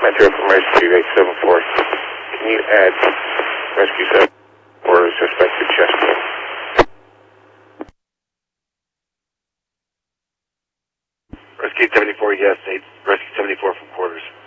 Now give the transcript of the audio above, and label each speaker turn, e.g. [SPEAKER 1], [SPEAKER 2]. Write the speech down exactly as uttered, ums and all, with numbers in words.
[SPEAKER 1] Metro from Rescue eight seven four. Can you add Rescue seven or suspected chest wound?
[SPEAKER 2] Rescue seventy-four, yes. Rescue seventy-four from quarters.